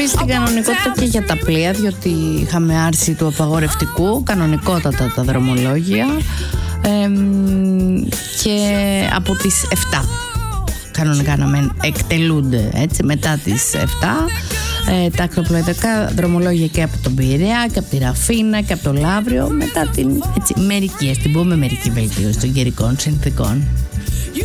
επίσης την κανονικότητα και για τα πλοία, διότι είχαμε άρση του απαγορευτικού, κανονικότατα τα δρομολόγια, και από τις 7 κανονικά να εκτελούνται, έτσι, μετά τις 7 τα ακτοπλοϊδικά δρομολόγια και από τον Πειραιά και από τη Ραφίνα και από το Λαύριο, μετά την, έτσι, μερική, ας την πούμε, μερική βελτίωση των καιρικών συνθήκων.